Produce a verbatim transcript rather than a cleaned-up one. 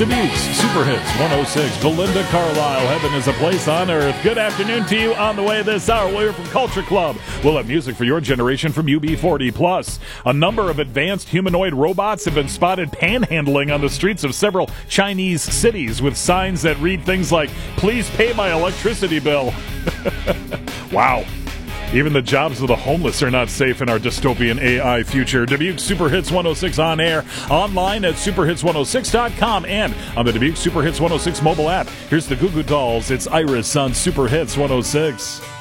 Dubuque's Super Hits one oh six. Belinda Carlisle, Heaven is a Place on Earth. Good afternoon to you on the way this hour. We're from Culture Club. We'll have music for your generation from U B forty plus. A number of advanced humanoid robots have been spotted panhandling on the streets of several Chinese cities with signs that read things like, "Please pay my electricity bill." Wow. Even the jobs of the homeless are not safe in our dystopian A I future. Dubuque Super Hits one oh six on air, online at super hits one oh six dot com, and on the Dubuque Super Hits one oh six mobile app. Here's the Goo Goo Dolls. It's Iris on Super Hits one oh six.